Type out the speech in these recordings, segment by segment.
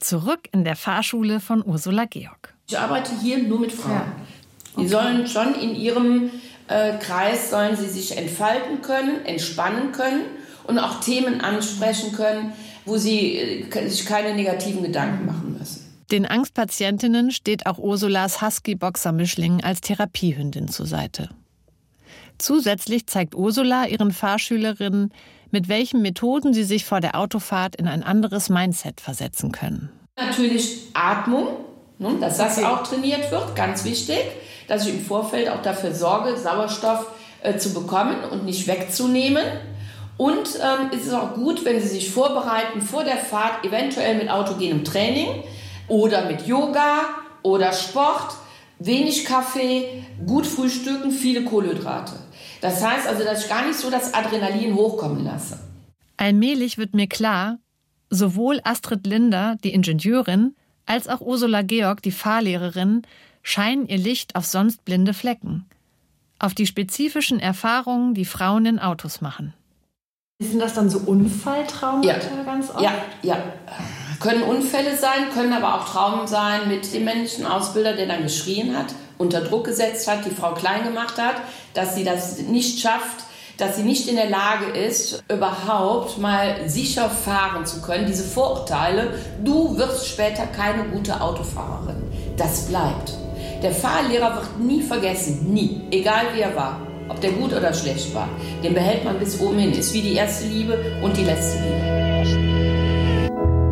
Zurück in der Fahrschule von Ursula Georg. Ich arbeite hier nur mit Frauen. Ja. Okay. Die sollen schon in ihrem Kreis, sollen sie sich entfalten können, entspannen können und auch Themen ansprechen können, wo sie sich keine negativen Gedanken machen müssen. Den Angstpatientinnen steht auch Ursulas Husky-Boxer-Mischling als Therapiehündin zur Seite. Zusätzlich zeigt Ursula ihren Fahrschülerinnen, mit welchen Methoden sie sich vor der Autofahrt in ein anderes Mindset versetzen können. Natürlich Atmung, dass das auch trainiert wird, ganz wichtig, dass ich im Vorfeld auch dafür sorge, Sauerstoff zu bekommen und nicht wegzunehmen. Und es ist auch gut, wenn Sie sich vorbereiten vor der Fahrt, eventuell mit autogenem Training oder mit Yoga oder Sport, wenig Kaffee, gut frühstücken, viele Kohlenhydrate. Das heißt also, dass ich gar nicht so das Adrenalin hochkommen lasse. Allmählich wird mir klar, sowohl Astrid Linder, die Ingenieurin, als auch Ursula Georg, die Fahrlehrerin, scheinen ihr Licht auf sonst blinde Flecken. Auf die spezifischen Erfahrungen, die Frauen in Autos machen. Sind das dann so Unfalltraumata ganz oft? Ja. Können Unfälle sein, können aber auch Traumen sein mit dem männlichen Ausbilder, der dann geschrien hat, unter Druck gesetzt hat, die Frau klein gemacht hat, dass sie das nicht schafft, dass sie nicht in der Lage ist, überhaupt mal sicher fahren zu können. Diese Vorurteile, du wirst später keine gute Autofahrerin. Das bleibt. Der Fahrlehrer wird nie vergessen, nie, egal wie er war, ob der gut oder schlecht war. Den behält man bis oben hin, ist wie die erste Liebe und die letzte Liebe.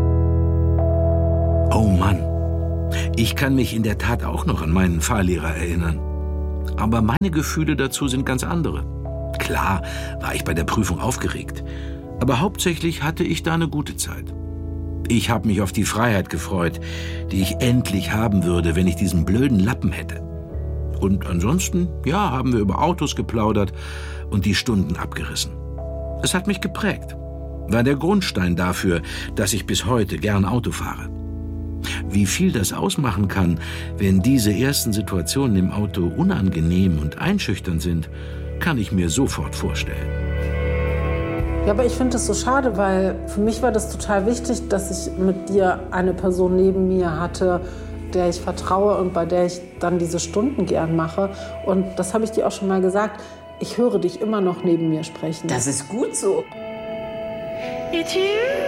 Oh Mann, ich kann mich in der Tat auch noch an meinen Fahrlehrer erinnern. Aber meine Gefühle dazu sind ganz andere. Klar war ich bei der Prüfung aufgeregt, aber hauptsächlich hatte ich da eine gute Zeit. Ich habe mich auf die Freiheit gefreut, die ich endlich haben würde, wenn ich diesen blöden Lappen hätte. Und ansonsten, haben wir über Autos geplaudert und die Stunden abgerissen. Es hat mich geprägt, war der Grundstein dafür, dass ich bis heute gern Auto fahre. Wie viel das ausmachen kann, wenn diese ersten Situationen im Auto unangenehm und einschüchternd sind, kann ich mir sofort vorstellen. Ja, aber ich finde es so schade, weil für mich war das total wichtig, dass ich mit dir eine Person neben mir hatte, der ich vertraue und bei der ich dann diese Stunden gern mache. Und das habe ich dir auch schon mal gesagt, ich höre dich immer noch neben mir sprechen. Das ist gut so.